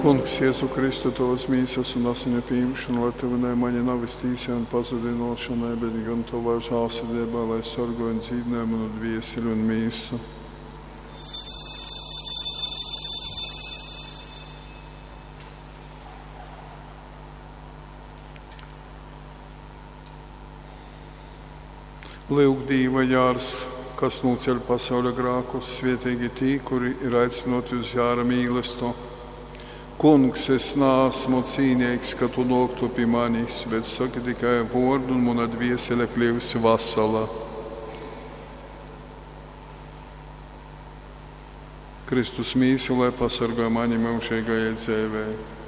Kungs, Jēzu Kristu, tavas mīsas un asiņu pieņemšanu, lai tevi nemaņa navestīšanai un pazudināšanai, bet gan tavā žālsirdībā, lai sargo un dzīvinājumu un dvieseli un mīsu. Lūk, Dieva jārs, kas noceļ pasaules grēkus, svētīgi tie, kuri ir aicināti uz jāra mīlestību. Kungs, es neesmu cīnīgs, ka tu nāktu pie manis, bet saki tikai vārdu, un mana dviesele kļūs vesela. Kristus mīl, lai pasargā mani mūžīgajai dzīvei.